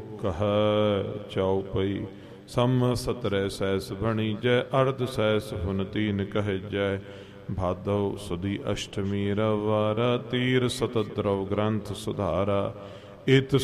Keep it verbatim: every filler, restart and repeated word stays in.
ਕਹੈ ਚਉਪਈ। ਸਮ ਸਤਰੈ ਸੈਸ ਬਣੀ ਜੈ ਅਰਧ ਸੈਸ ਹੁਨ ਤੀਨ ਕਹਿ ਜੈ। ਭਾਦਵ ਸੁਦੀ ਅਸ਼ਟਮੀ ਰਵਾਰਾ ਤੀਰ ਸਤਦਰਵ ਗ੍ਰੰਥ ਸੁਧਾਰਾ। ਇਤ